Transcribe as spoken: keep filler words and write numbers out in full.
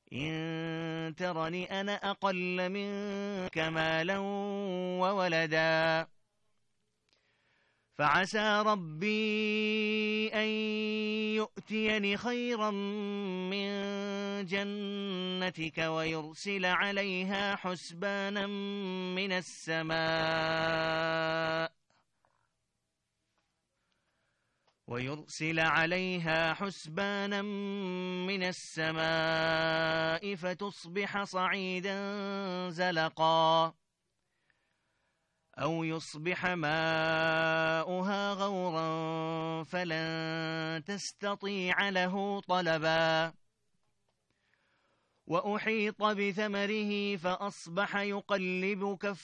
إن ترني أنا أقل منك مالا وولدا فعسى ربي أن يؤتيني خيرا من جنتك ويرسل عليها حسبانا من السماء ويرسل عليها حسبانا من السماء فتصبح صعيدا زلقا أو يصبح ماؤها غورا فلن تستطيع له طلبا وأحيط بثمره فأصبح يقلب كفه